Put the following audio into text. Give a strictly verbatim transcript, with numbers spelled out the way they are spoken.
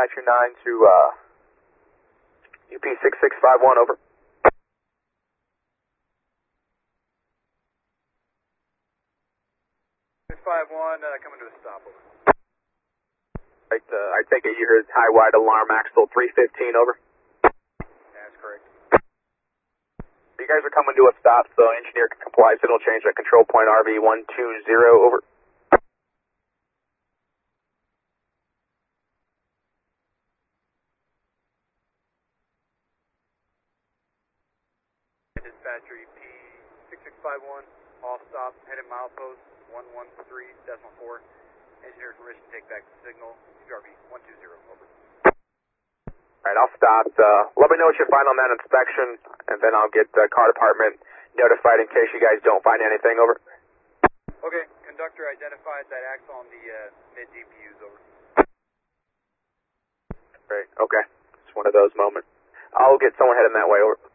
two nine to uh, U P six six five one, over. six five one, uh, coming to a stop, over. Right, uh, I take it you heard high wide alarm Axel three fifteen, over. That's correct. You guys are coming to a stop, so engineer can comply, signal change at control point R V one two zero, over. Dispatcher U P six six five one, all stop, headed milepost one one three decimal four. Engineer permission to take back the signal, C R V one two zero, over. Alright, I'll stop. Uh, let me know what you find on that inspection, and then I'll get the car department notified in case you guys don't find anything, over. Okay, conductor identified that axle on the uh, mid-D P Us, over. Great, okay. It's one of those moments. I'll get someone heading that way, over.